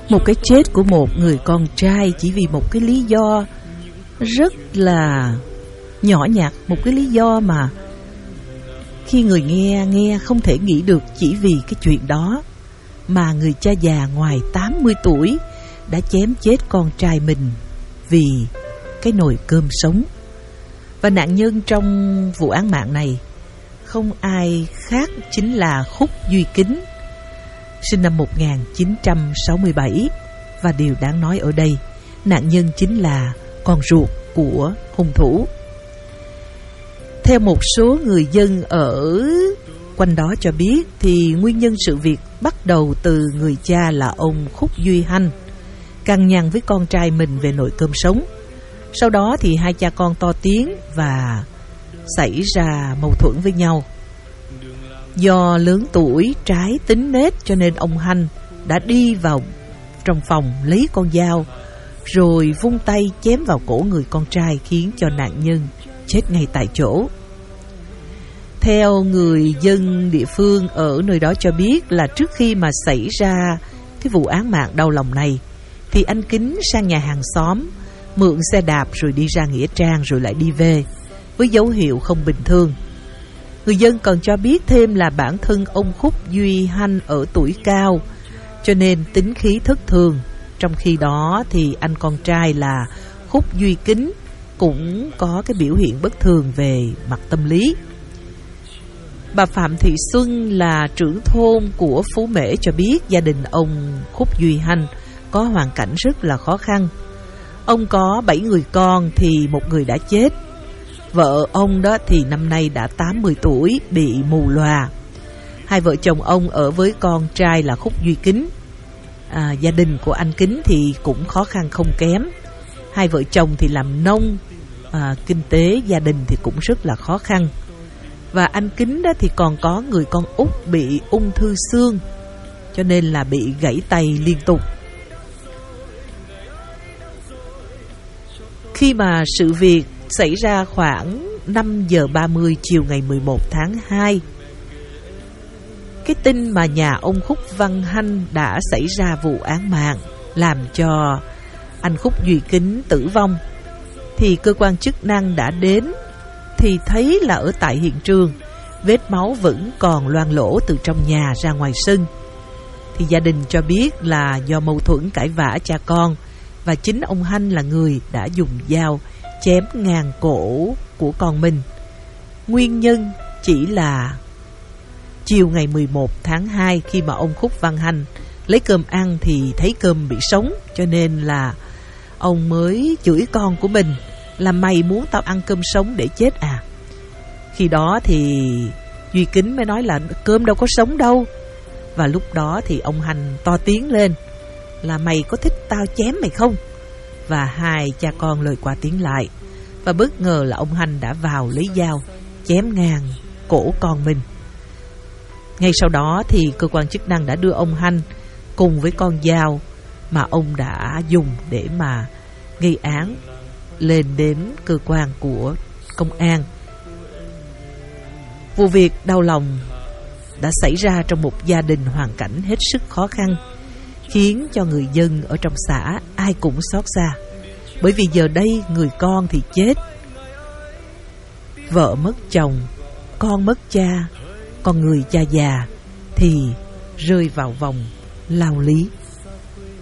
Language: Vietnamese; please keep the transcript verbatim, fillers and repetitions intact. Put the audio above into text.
Một cái chết của một người con trai chỉ vì một cái lý do rất là nhỏ nhặt, một cái lý do mà khi người nghe nghe không thể nghĩ được. Chỉ vì cái chuyện đó mà người cha già ngoài tám mươi tuổi đã chém chết con trai mình vì cái nồi cơm sống. Và nạn nhân trong vụ án mạng này không ai khác chính là Khúc Duy Kính, sinh năm một nghìn chín trăm sáu mươi bảy. Và điều đáng nói ở đây, nạn nhân chính là con ruột của hung thủ. Theo một số người dân ở quanh đó cho biết, thì nguyên nhân sự việc bắt đầu từ người cha là ông Khúc Duy Hanh cằn nhằn với con trai mình về nồi cơm sống. Sau đó thì hai cha con to tiếng và xảy ra mâu thuẫn với nhau. Do lớn tuổi trái tính nết cho nên ông Hanh đã đi vào trong phòng lấy con dao rồi vung tay chém vào cổ người con trai, khiến cho nạn nhân chết ngay tại chỗ. Theo người dân địa phương ở nơi đó cho biết là trước khi mà xảy ra cái vụ án mạng đau lòng này, thì anh Kính sang nhà hàng xóm mượn xe đạp rồi đi ra nghĩa trang rồi lại đi về với dấu hiệu không bình thường. Người dân còn cho biết thêm là bản thân ông Khúc Duy Hanh ở tuổi cao cho nên tính khí thất thường. Trong khi đó thì anh con trai là Khúc Duy Kính cũng có cái biểu hiện bất thường về mặt tâm lý. Bà Phạm Thị Xuân là trưởng thôn của Phú Mễ cho biết gia đình ông Khúc Duy Hanh có hoàn cảnh rất là khó khăn. Ông có bảy người con thì một người đã chết. Vợ ông đó thì năm nay đã tám mươi tuổi, bị mù lòa. Hai vợ chồng ông ở với con trai là Khúc Duy Kính. à, Gia đình của anh Kính thì cũng khó khăn không kém. Hai vợ chồng thì làm nông, à, kinh tế gia đình thì cũng rất là khó khăn. Và anh Kính đó thì còn có người con út bị ung thư xương, cho nên là bị gãy tay liên tục. Khi mà sự việc xảy ra khoảng năm giờ ba mươi chiều ngày mười một tháng hai, cái tin mà nhà ông Khúc Văn Hanh đã xảy ra vụ án mạng làm cho anh Khúc Duy Kính tử vong, thì cơ quan chức năng đã đến thì thấy là ở tại hiện trường vết máu vẫn còn loang lỗ từ trong nhà ra ngoài sân. Thì gia đình cho biết là do mâu thuẫn cãi vã cha con, và chính ông Hanh là người đã dùng dao chém ngang cổ của con mình. Nguyên nhân chỉ là chiều ngày mười một tháng hai, khi mà ông Khúc Văn Hanh lấy cơm ăn thì thấy cơm bị sống, cho nên là ông mới chửi con của mình là mày muốn tao ăn cơm sống để chết à. Khi đó thì Duy Kính mới nói là cơm đâu có sống đâu. Và lúc đó thì ông Hanh to tiếng lên là mày có thích tao chém mày không? Và hai cha con lời qua tiếng lại, và bất ngờ là ông Hanh đã vào lấy dao chém ngang cổ con mình. Ngay sau đó thì cơ quan chức năng đã đưa ông Hanh cùng với con dao mà ông đã dùng để mà gây án lên đến cơ quan của công an. Vụ việc đau lòng đã xảy ra trong một gia đình hoàn cảnh hết sức khó khăn, khiến cho người dân ở trong xã ai cũng xót xa. Bởi vì giờ đây người con thì chết, vợ mất chồng, con mất cha, còn người cha già thì rơi vào vòng lao lý.